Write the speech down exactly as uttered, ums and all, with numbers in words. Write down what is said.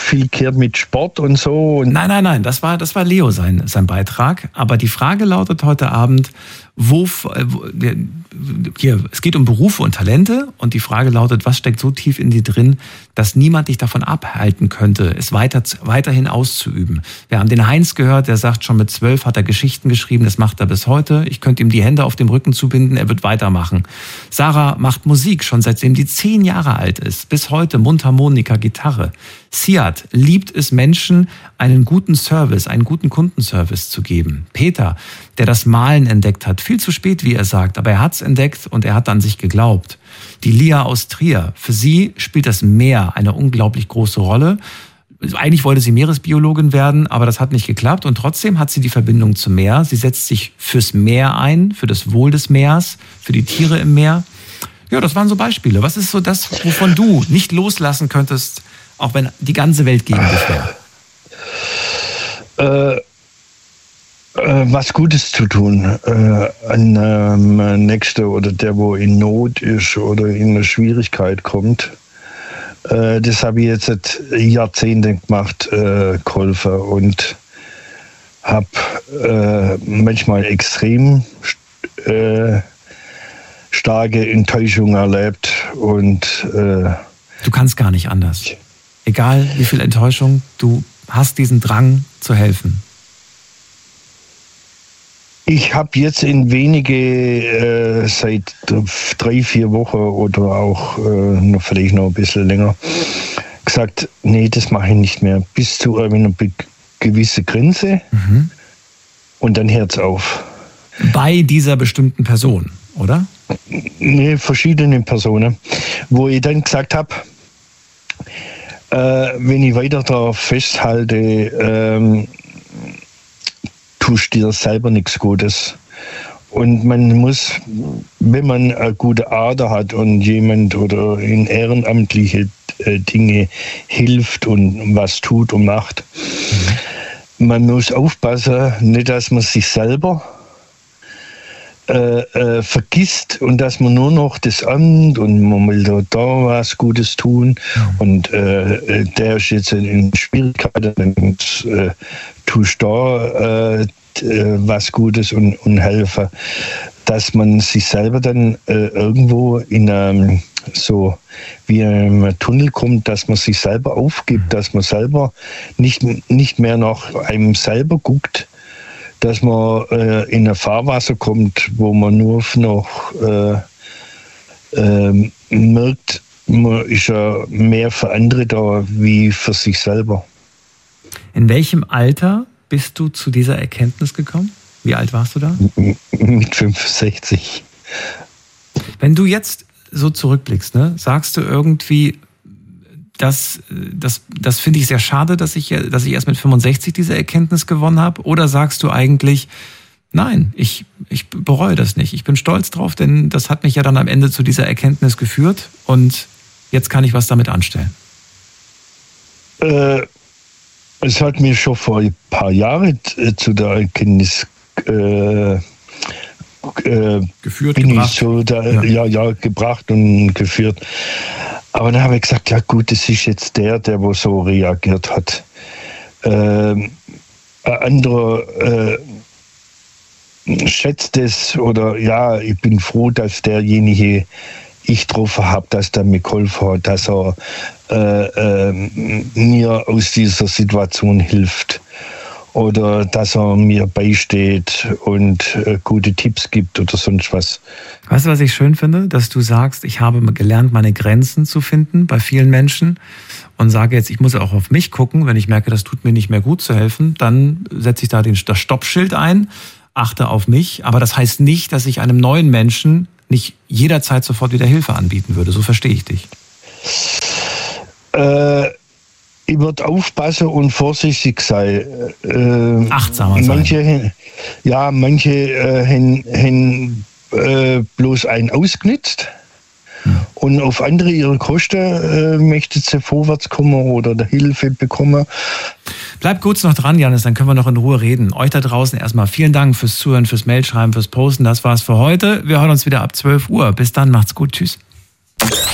viel gehört mit Sport und so. Und nein, nein, nein, das war, das war Leo sein, sein Beitrag. Aber die Frage lautet heute Abend, wo, hier, es geht um Berufe und Talente und die Frage lautet, was steckt so tief in dir drin, dass niemand dich davon abhalten könnte, es weiter, weiterhin auszuüben. Wir haben den Heinz gehört, der sagt, schon mit zwölf hat er Geschichten geschrieben, das macht er bis heute. Ich könnte ihm die Hände auf dem Rücken zubinden, er wird weitermachen. Sarah macht Musik, schon seitdem die zehn Jahre alt ist, bis heute Mundharmonika, Gitarre. Siad liebt es, Menschen einen guten Service, einen guten Kundenservice zu geben. Peter, der das Malen entdeckt hat, viel zu spät, wie er sagt, aber er hat es entdeckt und er hat an sich geglaubt. Die Lia aus Trier, für sie spielt das Meer eine unglaublich große Rolle. Eigentlich wollte sie Meeresbiologin werden, aber das hat nicht geklappt und trotzdem hat sie die Verbindung zum Meer. Sie setzt sich fürs Meer ein, für das Wohl des Meers, für die Tiere im Meer. Ja, das waren so Beispiele. Was ist so das, wovon du nicht loslassen könntest, auch wenn die ganze Welt gegen dich wäre? Äh, äh, was Gutes zu tun. Äh, an ähm, Nächsten oder der, wo in Not ist oder in eine Schwierigkeit kommt. Äh, das habe ich jetzt seit Jahrzehnten gemacht, äh, geholfen und habe äh, manchmal extrem äh, starke Enttäuschung erlebt und äh, du kannst gar nicht anders. Egal wie viel Enttäuschung, du hast diesen Drang zu helfen. Ich habe jetzt in wenige, äh, seit drei, vier Wochen oder auch äh, noch vielleicht noch ein bisschen länger, gesagt, nee, das mache ich nicht mehr. Bis zu einer gewissen Grenze mhm. und dann hört's auf. Bei dieser bestimmten Person, oder? Nee, verschiedene Personen, wo ich dann gesagt habe, äh, wenn ich weiter darauf festhalte, ähm, tust dir selber nichts Gutes. Und man muss, wenn man eine gute Ader hat und jemand oder in ehrenamtliche äh, Dinge hilft und was tut und macht, mhm. man muss aufpassen, nicht, dass man sich selber Äh, äh, vergisst und dass man nur noch das Amt und man will da, da was Gutes tun ja. und äh, der ist jetzt in Schwierigkeiten, dann äh, tust da äh, was Gutes und, und helfen, dass man sich selber dann äh, irgendwo in einem so wie in einem Tunnel kommt, dass man sich selber aufgibt, dass man selber nicht, nicht mehr nach einem selber guckt, dass man äh, in ein Fahrwasser kommt, wo man nur noch äh, äh, merkt, man ist ja mehr für andere da wie für sich selber. In welchem Alter bist du zu dieser Erkenntnis gekommen? Wie alt warst du da? Mit fünfundsechzig. Wenn du jetzt so zurückblickst, ne, sagst du irgendwie, Das, das, das finde ich sehr schade, dass ich, dass ich erst mit fünfundsechzig diese Erkenntnis gewonnen habe? Oder sagst du eigentlich, nein, ich, ich bereue das nicht. Ich bin stolz drauf, denn das hat mich ja dann am Ende zu dieser Erkenntnis geführt und jetzt kann ich was damit anstellen. Äh, es hat mir schon vor ein paar Jahren zu der Erkenntnis äh, äh, geführt, bin gebracht. Ich so da, ja. Ja, ja, gebracht und geführt. Aber dann habe ich gesagt, ja gut, das ist jetzt der, der wo so reagiert hat. Ähm, ein anderer äh, schätzt es oder ja, ich bin froh, dass derjenige ich getroffen habe, dass der mir geholfen hat, dass er äh, äh, mir aus dieser Situation hilft. Oder dass er mir beisteht und äh, gute Tipps gibt oder sonst was. Weißt du, was ich schön finde? Dass du sagst, ich habe gelernt, meine Grenzen zu finden bei vielen Menschen und sage jetzt, ich muss auch auf mich gucken. Wenn ich merke, das tut mir nicht mehr gut zu helfen, dann setze ich da den, das Stoppschild ein, achte auf mich. Aber das heißt nicht, dass ich einem neuen Menschen nicht jederzeit sofort wieder Hilfe anbieten würde. So verstehe ich dich. Äh... Ich würde aufpassen und vorsichtig sein. Äh, Achtsamer sein. Manche, ja, manche äh, haben äh, bloß einen ausgenutzt hm. und auf andere ihre Kosten äh, möchten sie vorwärts kommen oder Hilfe bekommen. Bleibt kurz noch dran, Janis, dann können wir noch in Ruhe reden. Euch da draußen erstmal vielen Dank fürs Zuhören, fürs Mailschreiben, fürs Posten. Das war's für heute. Wir hören uns wieder ab zwölf Uhr. Bis dann, macht's gut. Tschüss.